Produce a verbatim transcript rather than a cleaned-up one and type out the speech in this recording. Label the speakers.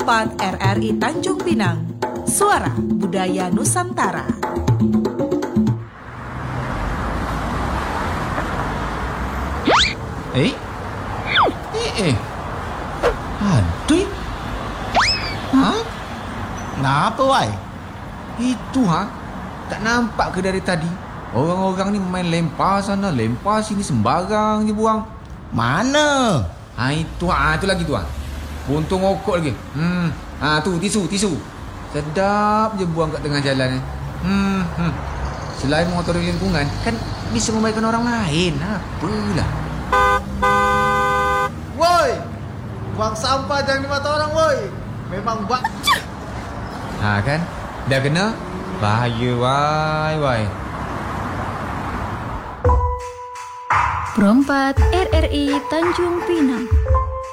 Speaker 1: empat R R I Tanjung Pinang, Suara Budaya Nusantara.
Speaker 2: Eh? Eh eh. Aduh. Hah? Kenapa, wai? Itu, ha? Tak nampak ke dari tadi? Orang-orang ni main lempar sana, lempar sini, sembarang je buang.
Speaker 3: Mana?
Speaker 2: Ha, itu, ha, itu lagi tu, ha. Buntung rokok lagi. Hmm, ha, tu, tisu, tisu. Sedap je buang kat tengah jalan. Hmm, hmm. Selain mengotori lingkungan, kan bisa membaikkan orang lain. Apalah.
Speaker 3: Woi, buang sampah jangan di mata orang, woi. Memang bak.
Speaker 2: Ha, kan? Dah kena? Bahaya, wai, wai.
Speaker 4: Perempat R R I Tanjung Pinang.